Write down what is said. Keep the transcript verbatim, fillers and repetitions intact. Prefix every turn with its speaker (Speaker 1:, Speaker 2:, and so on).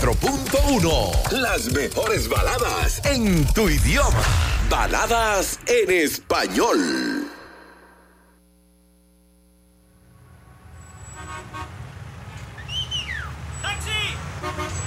Speaker 1: cuatro punto uno. Las mejores baladas en tu idioma. Baladas en español.